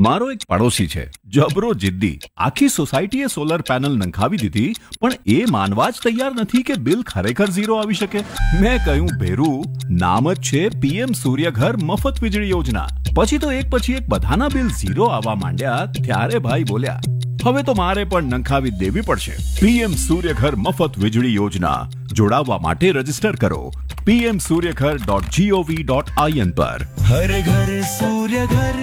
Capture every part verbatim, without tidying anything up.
મારો એક પડોશી છે, જબરો જિદ્દી. આખી સોસાયટીએ સોલર પેનલ નંખાવી દીધી, પણ એ માનવા જ તૈયાર નથી કે બિલ ખરેખર ઝીરો આવી શકે. મેં કહ્યું, ભેરું, નામ જ છે પીએમ સૂર્યઘર મફત વીજળી યોજના. પછી તો એક પછી એક બધાના બિલ ઝીરો આવવા માંડ્યા. ત્યારે ભાઈ બોલ્યા, હવે તો મારે પણ નંખાવી દેવી પડશે. પીએમ સૂર્યઘર મફત વીજળી યોજના. જોડાવા માટે રજીસ્ટર કરો PM Suryaghar dot GOV dot IN પર. હર ઘર સૂર્યઘર.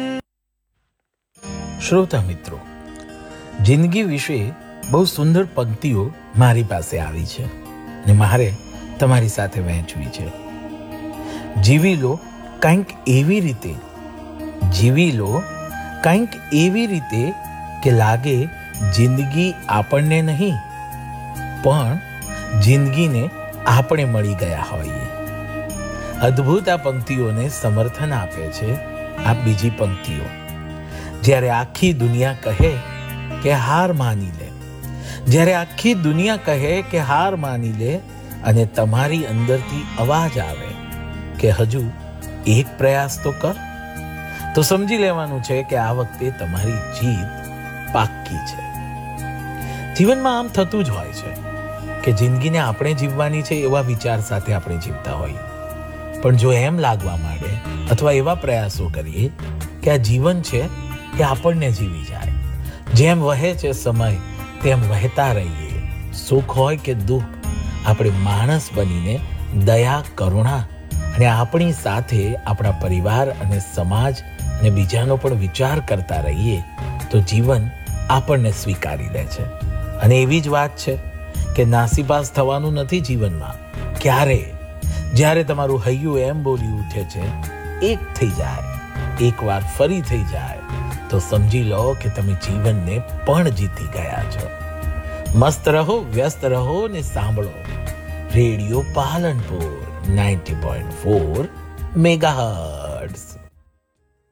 શ્રોતા મિત્રો, જિંદગી વિશે બહુ સુંદર પંક્તિઓ મારી પાસે આવી છે અને મારે તમારી સાથે વહેંચવી છે. જીવી લો કંઈક એવી રીતે જીવી લો કંઈક એવી રીતે કે લાગે જિંદગી આપણને નહીં પણ જિંદગીને આપણે મળી ગયા હોઈએ. અદ્ભુત આ પંક્તિઓને સમર્થન આપે છે આ બીજી પંક્તિઓ. જ્યારે આખી દુનિયા કહે કે હાર માની લે, જ્યારે આખી દુનિયા કહે કે હાર માની લે અને તમારી અંદરથી અવાજ આવે કે હજુ એક પ્રયાસ તો કર, તો સમજી લેવાનું છે કે આ વખતે તમારી જીત પાક્કી છે. જીવનમાં આમ થતું જ હોય છે કે જિંદગીને આપણે જીવવાની છે એવા વિચાર સાથે આપણે જીવતા હોઈએ, પણ જો એમ લાગવા માંડે અથવા એવા પ્રયાસો કરીએ કે આ જીવન છે એ આપણને જીવી જાય, જેમ વહે છે સમય તેમ વહેતા રહીએ. સુખ હોય કે દુઃખ, આપણે માણસ બનીને દયા, કરુણા અને આપણી સાથે આપણા પરિવાર અને સમાજ અને બીજાનો પણ વિચાર કરતા રહીએ તો જીવન આપણને સ્વીકારી લે છે. અને એવી જ વાત છે કે નાસીપાસ થવાનું નથી જીવનમાં. ક્યારે જ્યારે તમારું હૈયું એમ બોલી ઉઠે છે એક થઈ જાય, એકવાર ફરી થઈ જાય, તો સમજી લો કે તમે જીવનને પણ જીતી ગયા છો. મસ્ત રહો, વ્યસ્ત રહો ને સાંભળો radio Palanpur ninety point four megahertz.